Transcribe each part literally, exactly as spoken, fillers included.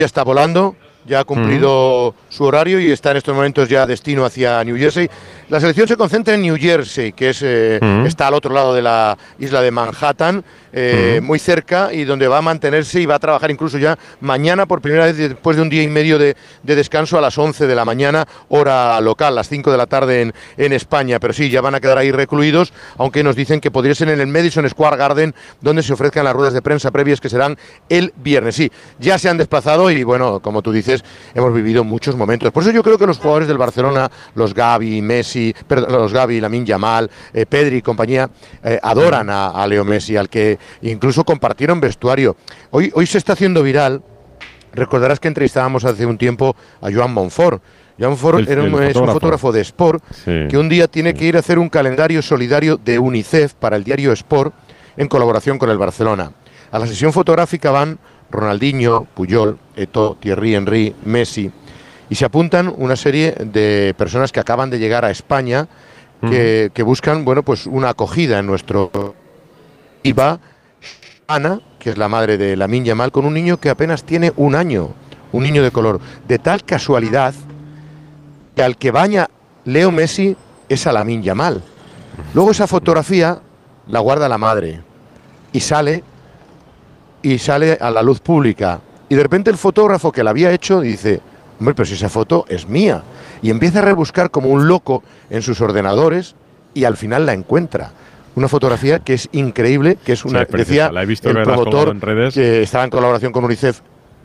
ya está volando, ya ha cumplido uh-huh. su horario y está en estos momentos ya destino hacia New Jersey. La selección se concentra en New Jersey, que es eh, uh-huh. está al otro lado de la isla de Manhattan, eh, uh-huh. muy cerca, y donde va a mantenerse y va a trabajar incluso ya mañana por primera vez después de un día y medio de, de descanso a las once de la mañana, hora local, las cinco de la tarde en, en España. Pero sí, ya van a quedar ahí recluidos, aunque nos dicen que podría ser en el Madison Square Garden, donde se ofrezcan las ruedas de prensa previas que serán el viernes. Sí, ya se han desplazado y bueno, como tú dices, hemos vivido muchos momentos. Por eso yo creo que los jugadores del Barcelona, los Gavi, Messi, perdón, los Gavi, Lamine Yamal, eh, Pedri y compañía, eh, adoran a, a Leo Messi, al que incluso compartieron vestuario. Hoy, hoy se está haciendo viral. Recordarás que entrevistábamos hace un tiempo a Joan Monfort. Joan Monfort el, era un, el es un fotógrafo de Sport, sí. que un día tiene que ir a hacer un calendario solidario de UNICEF para el diario Sport en colaboración con el Barcelona. A la sesión fotográfica van Ronaldinho, Puyol, Eto'o, Thierry Henry, Messi, y se apuntan una serie de personas que acaban de llegar a España que, uh-huh. que buscan, bueno, pues una acogida en nuestro... Y va Ana, que es la madre de Lamine Yamal, con un niño que apenas tiene un año, un niño de color. De tal casualidad que al que baña Leo Messi es a Lamine Yamal. Luego esa fotografía la guarda la madre y sale y sale a la luz pública. Y de repente el fotógrafo que la había hecho dice, hombre, pero si esa foto es mía. Y empieza a rebuscar como un loco en sus ordenadores y al final la encuentra. Una fotografía que es increíble, que es una, sí, decía la he visto el que promotor en redes. Que estaba en colaboración con UNICEF.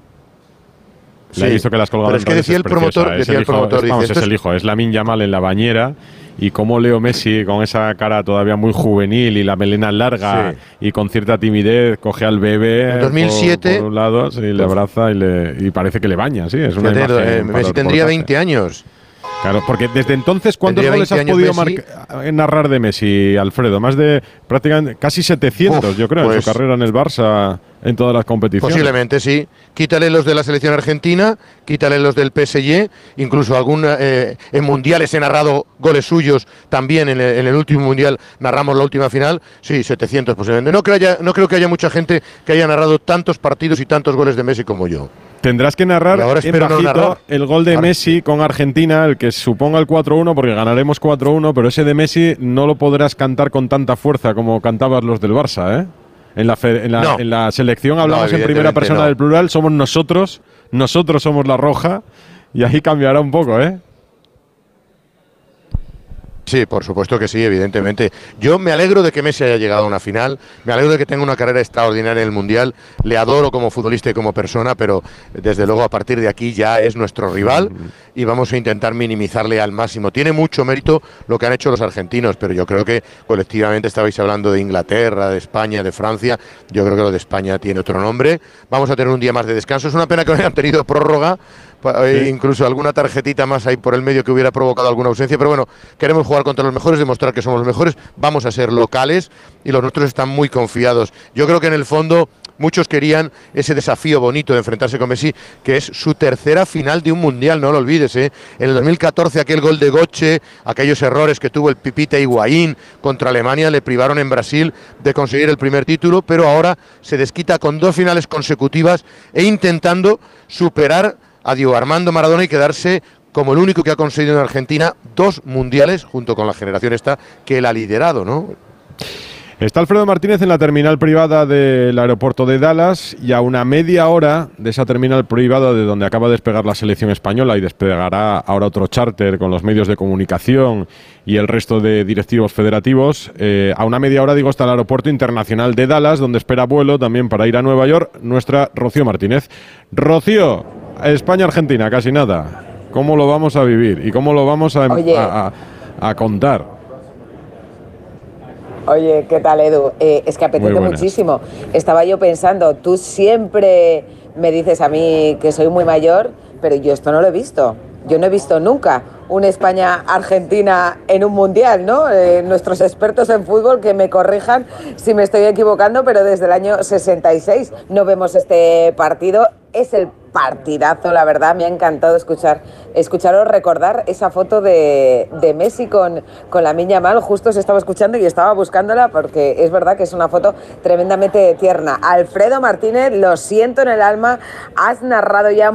Sí, he visto que las colgado pero es que decía el promotor, es decía el el hijo, promotor, es, vamos, dice, es el hijo, es Lamine Yamal en la bañera, y como Leo Messi con esa cara todavía muy juvenil y la melena larga, sí. y con cierta timidez coge al bebé en dos mil siete por, por un lado, sí, le abraza y, le, y parece que le baña, sí, es una fíjate, imagen. Eh, Messi tendría veinte años. Claro, porque desde entonces, ¿cuántos goles has podido marcar, narrar de Messi, Alfredo? Más de prácticamente casi setecientos, Uf, yo creo, pues, en su carrera en el Barça, en todas las competiciones. Posiblemente, sí. Quítale los de la selección argentina, quítale los del P S G, incluso algún, eh, en mundiales he narrado goles suyos, también en el, en el último mundial narramos la última final, sí, setecientos posiblemente. No creo, haya, no creo que haya mucha gente que haya narrado tantos partidos y tantos goles de Messi como yo. Tendrás que narrar ahora en bajito no narrar. el gol de Messi con Argentina, el que suponga el cuatro uno, porque ganaremos cuatro uno, pero ese de Messi no lo podrás cantar con tanta fuerza como cantabas los del Barça, ¿eh? En la, fe, en la, no. en la selección hablamos no, en primera persona no. del plural, somos nosotros, nosotros somos la roja, y ahí cambiará un poco, ¿eh? Sí, por supuesto que sí, evidentemente. Yo me alegro de que Messi haya llegado a una final, me alegro de que tenga una carrera extraordinaria en el Mundial, le adoro como futbolista y como persona, pero desde luego a partir de aquí ya es nuestro rival y vamos a intentar minimizarle al máximo. Tiene mucho mérito lo que han hecho los argentinos, pero yo creo que colectivamente estabais hablando de Inglaterra, de España, de Francia, yo creo que lo de España tiene otro nombre. Vamos a tener un día más de descanso, es una pena que no hayan tenido prórroga, Sí. incluso alguna tarjetita más ahí por el medio que hubiera provocado alguna ausencia, pero bueno, queremos jugar contra los mejores, demostrar que somos los mejores, vamos a ser locales y los nuestros están muy confiados. Yo creo que en el fondo muchos querían ese desafío bonito de enfrentarse con Messi, que es su tercera final de un mundial, no lo olvides, ¿eh? En el dos mil catorce aquel gol de Götze, aquellos errores que tuvo el Pipita Higuaín contra Alemania le privaron en Brasil de conseguir el primer título, pero ahora se desquita con dos finales consecutivas e intentando superar a Diego Armando Maradona y quedarse como el único que ha conseguido en Argentina dos mundiales, junto con la generación esta que él ha liderado, ¿no? Está Alfredo Martínez en la terminal privada del aeropuerto de Dallas y a una media hora de esa terminal privada de donde acaba de despegar la selección española y despegará ahora otro charter con los medios de comunicación y el resto de directivos federativos. Eh, a una media hora, digo, está el aeropuerto internacional de Dallas, donde espera vuelo también para ir a Nueva York nuestra Rocío Martínez. Rocío, España-Argentina, casi nada. ¿Cómo lo vamos a vivir y cómo lo vamos a, a, a, a contar? Oye, ¿qué tal, Edu? Eh, es que apetece muchísimo. Estaba yo pensando, tú siempre me dices a mí que soy muy mayor, pero yo esto no lo he visto. Yo no he visto nunca una España-Argentina en un mundial, ¿no? Eh, nuestros expertos en fútbol que me corrijan si me estoy equivocando, pero desde el año sesenta y seis no vemos este partido es el partidazo, la verdad, me ha encantado escuchar, escucharos recordar esa foto de, de Messi con, con Lamine Yamal. Justo se estaba escuchando y estaba buscándola porque es verdad que es una foto tremendamente tierna. Alfredo Martínez, lo siento en el alma, has narrado ya